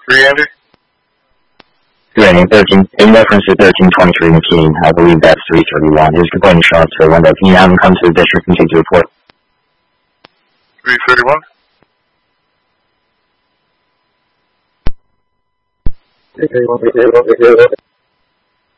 3, Andy? Rating 13, in reference to 1323 McKean, I believe that's 331. His complaint is shown to window. Can you have him come to the district and take the report? 331? 331.